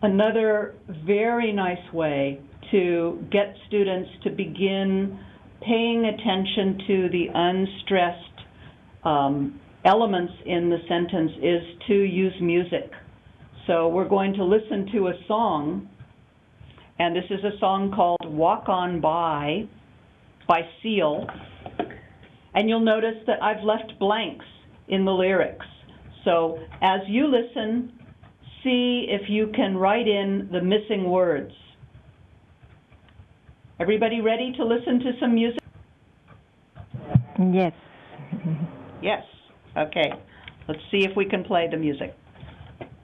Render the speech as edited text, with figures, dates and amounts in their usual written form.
Another very nice way to get students to begin paying attention to the unstressed elements in the sentence is to use music. So we're going to listen to a song, and this is a song called Walk On By Seal. And you'll notice that I've left blanks in the lyrics. So as you listen, see if you can write in the missing words. Everybody ready to listen to some music? Yes. Yes. Okay. Let's see if we can play the music.